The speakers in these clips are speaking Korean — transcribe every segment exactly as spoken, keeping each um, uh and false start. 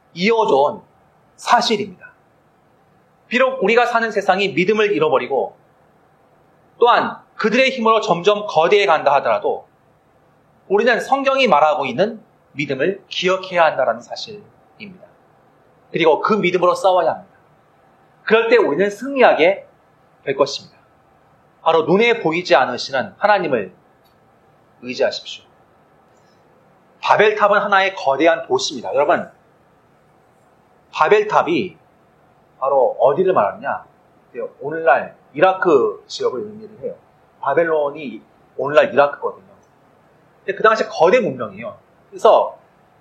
이어져 온 사실입니다. 비록 우리가 사는 세상이 믿음을 잃어버리고 또한 그들의 힘으로 점점 거대해 간다 하더라도 우리는 성경이 말하고 있는 믿음을 기억해야 한다는 사실입니다. 그리고 그 믿음으로 싸워야 합니다. 그럴 때 우리는 승리하게 될 것입니다. 바로 눈에 보이지 않으시는 하나님을 의지하십시오. 바벨탑은 하나의 거대한 도시입니다. 여러분, 바벨탑이 바로 어디를 말하느냐? 오늘날 이라크 지역을 의미를 해요. 바벨론이 오늘날 이라크거든요. 근데 그 당시에 거대 문명이에요. 그래서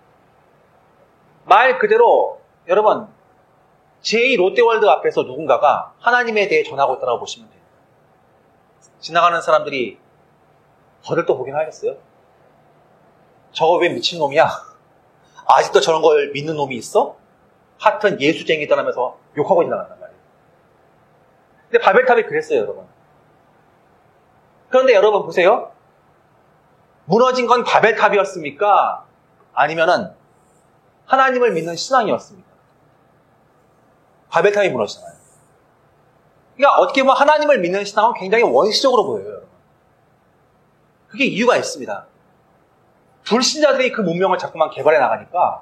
말 그대로 여러분 제이 롯데월드 앞에서 누군가가 하나님에 대해 전하고 있다고 보시면 돼요. 지나가는 사람들이 거들떠 보긴 하겠어요. 저거 왜 미친놈이야? 아직도 저런 걸 믿는 놈이 있어? 하여튼 예수쟁이다라면서 욕하고 지나간단 말이에요. 근데 바벨탑이 그랬어요, 여러분. 그런데 여러분 보세요. 무너진 건 바벨탑이었습니까? 아니면은 하나님을 믿는 신앙이었습니까? 바벨탑이 무너지잖아요. 그러니까 어떻게 보면 하나님을 믿는 신앙은 굉장히 원시적으로 보여요, 여러분. 그게 이유가 있습니다. 불신자들이 그 문명을 자꾸만 개발해 나가니까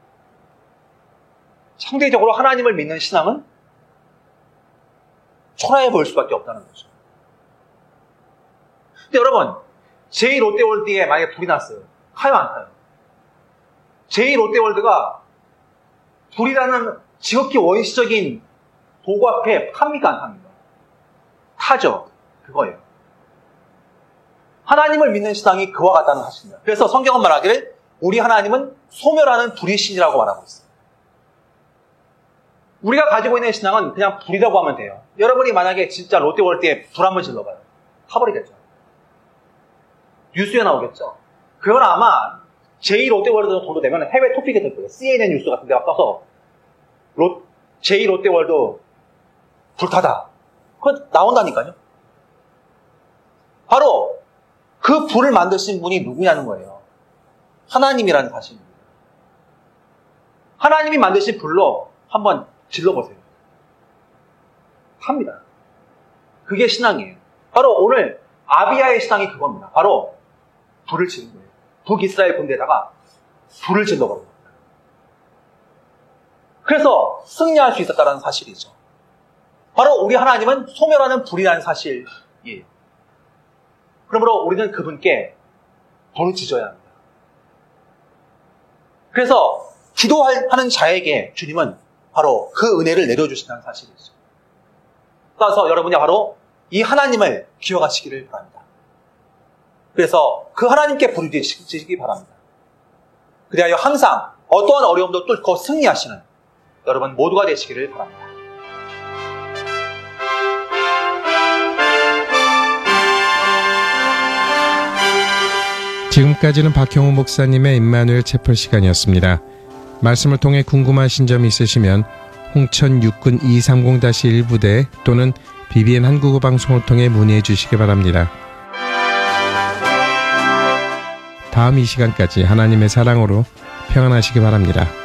상대적으로 하나님을 믿는 신앙은 초라해 보일 수밖에 없다는 거죠. 근데 여러분, 제이 롯데월드에 만약에 불이 났어요. 타요, 안 타요? 제이 롯데월드가 불이라는 지극히 원시적인 도구 앞에 탑니까, 안 탑니까? 타죠. 그거예요. 하나님을 믿는 신앙이 그와 같다는 사실입니다. 그래서 성경은 말하기를 우리 하나님은 소멸하는 불의 신이라고 말하고 있어요. 우리가 가지고 있는 신앙은 그냥 불이라고 하면 돼요. 여러분이 만약에 진짜 롯데월드에 불 한번 질러봐요. 타버리겠죠. 뉴스에 나오겠죠. 그건 아마 제이 롯데월드 정도 되면 해외 토픽이 될 거예요. 씨엔엔 뉴스 같은 데가 떠서 롯, 제이 롯데월드 불타다. 그건 나온다니까요. 바로 그 불을 만드신 분이 누구냐는 거예요. 하나님이라는 사실입니다. 하나님이 만드신 불로 한번 질러보세요. 합니다. 그게 신앙이에요. 바로 오늘 아비야의 신앙이 그겁니다. 바로 불을 지른 거예요. 북이스라엘 군대에다가 불을 질러버린 겁니다. 그래서 승리할 수 있었다는 사실이죠. 바로 우리 하나님은 소멸하는 불이라는 사실이에요. 그러므로 우리는 그분께 불을 지져야 합니다. 그래서 기도하는 자에게 주님은 바로 그 은혜를 내려주신다는 사실이죠. 따라서 여러분이 바로 이 하나님을 기억하시기를 바랍니다. 그래서 그 하나님께 부르짖으시기 바랍니다. 그리하여 항상 어떠한 어려움도 뚫고 승리하시는 여러분 모두가 되시기를 바랍니다. 지금까지는 박형우 목사님의 임마누엘 채플 시간이었습니다. 말씀을 통해 궁금하신 점 있으시면 홍천 육군 이삼공 일 부대 또는 비비엔 한국어 방송을 통해 문의해 주시기 바랍니다. 다음 이 시간까지 하나님의 사랑으로 평안하시기 바랍니다.